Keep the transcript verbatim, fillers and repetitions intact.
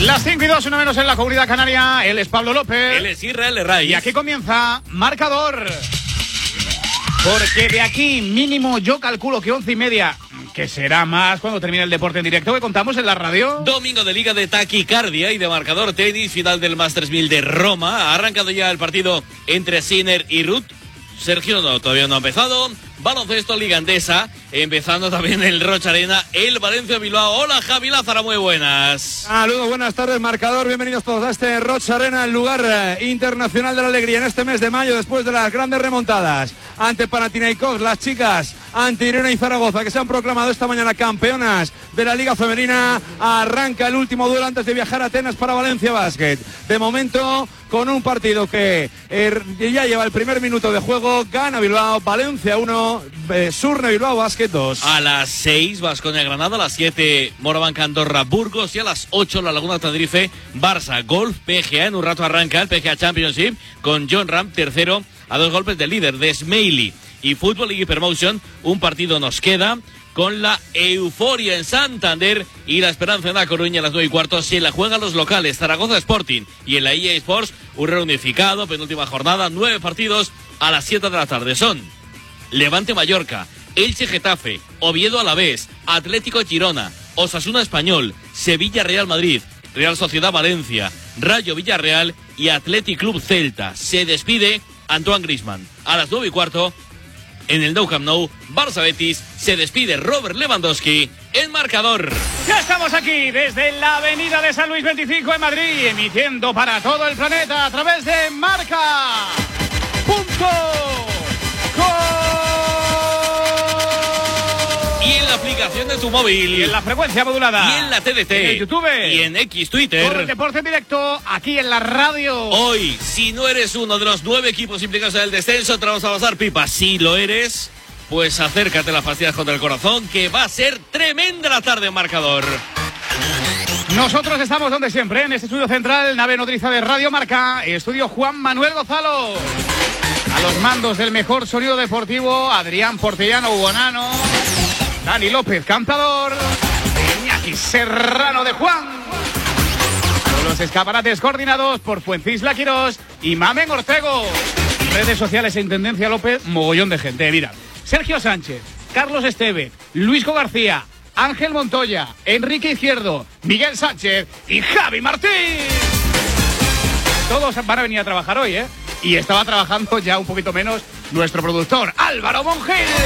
Las cinco y dos, una menos en la Comunidad Canaria. Él es Pablo López. Él es Israel Herraiz. Y aquí comienza Marcador. Porque de aquí mínimo yo calculo que once y media, que será más cuando termine el deporte en directo que contamos en la radio. Domingo de Liga de Taquicardia y de Marcador Tenis, final del Masters mil de Roma. Ha arrancado ya el partido entre Sinner y Ruth. Sergio no, todavía no ha empezado. Baloncesto Liga Endesa, empezando también el Rocha Arena, el Valencia Bilbao. Hola Javi Lázaro, muy buenas. Saludos, buenas tardes, Marcador. Bienvenidos todos a este Rocha Arena, el lugar eh, internacional de la alegría en este mes de mayo, después de las grandes remontadas ante Panathinaikos, las chicas ante Irene y Zaragoza, que se han proclamado esta mañana campeonas de la Liga Femenina. Arranca el último duelo antes de viajar a Atenas para Valencia Basket. De momento, con un partido que eh, ya lleva el primer minuto de juego, gana Bilbao, Valencia uno, eh, Surne Bilbao Basket dos. A las seis, Baskonia Granada, a las siete, Moraván Andorra Burgos, y a las ocho, La Laguna Tenerife Barça Golf P G A. En un rato arranca el P G A Championship con John Ram, tercero, a dos golpes del líder de Smiley. Y Fútbol League Promotion, un partido nos queda con la euforia en Santander y la Esperanza en La Coruña a las nueve y cuarto. Se la juegan los locales, Zaragoza Sporting, y en la E A Sports un reunificado, penúltima jornada, nueve partidos a las siete de la tarde. Son Levante Mallorca, Elche Getafe, Oviedo Alavés, Atlético Girona, Osasuna Español, Sevilla Real Madrid, Real Sociedad Valencia, Rayo Villarreal y Athletic Club Celta. Se despide Antoine Griezmann. A las nueve y cuarto, en el Nou Camp Nou, Barça Betis, se despide Robert Lewandowski en Marcador. Ya estamos aquí desde la avenida de San Luis veinticinco en Madrid, emitiendo para todo el planeta a través de Marca punto com. Y en la aplicación de tu móvil. Y en la frecuencia modulada. Y en la T D T. Y en YouTube. Y en X Twitter. Todo el deporte en directo aquí en la radio. Hoy, si no eres uno de los nueve equipos implicados en el descenso, te vamos a pasar pipa. Si lo eres, pues acércate a las pastillas contra el corazón, que va a ser tremenda la tarde en Marcador. Nosotros estamos donde siempre, en este estudio central, nave nodriza de Radio Marca, estudio Juan Manuel Gonzalo. A los mandos del mejor sonido deportivo, Adrián Portellano Ubonano, Dani López Cantador, Iñaki Serrano de Juan. Con los escaparates coordinados por Fuencisla Quirós y Mamen Ortego. Redes sociales en Tendencia López, mogollón de gente. Mira, Sergio Sánchez, Carlos Esteve, Luisco García, Ángel Montoya, Enrique Izquierdo, Miguel Sánchez y Javi Martín. Todos van a venir a trabajar hoy, ¿eh? Y estaba trabajando ya un poquito menos nuestro productor, Álvaro Monge.